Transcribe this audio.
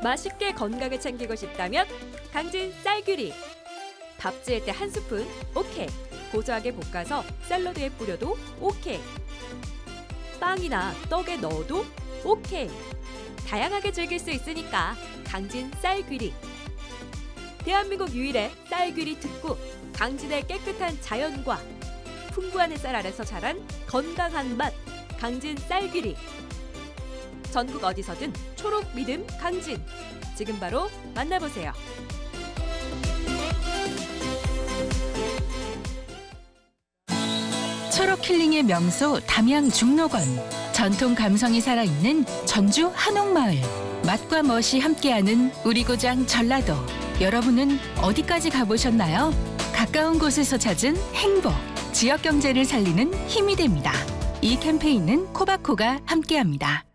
맛있게 건강을 챙기고 싶다면 강진 쌀귀리. 밥 지을 때 한 스푼 오케이. 고소하게 볶아서 샐러드에 뿌려도 오케이. 빵이나 떡에 넣어도 오케이. 다양하게 즐길 수 있으니까 강진 쌀귀리. 대한민국 유일의 쌀귀리 특구, 강진의 깨끗한 자연과 풍부한 햇살 아래서 자란 건강한 맛, 강진 쌀귀리. 전국 어디서든 초록 믿음 강진. 지금 바로 만나보세요. 초록 힐링의 명소 담양 중록원. 전통 감성이 살아있는 전주 한옥마을. 맛과 멋이 함께하는 우리 고장 전라도. 여러분은 어디까지 가보셨나요? 가까운 곳에서 찾은 행복. 지역 경제를 살리는 힘이 됩니다. 이 캠페인은 코바코가 함께합니다.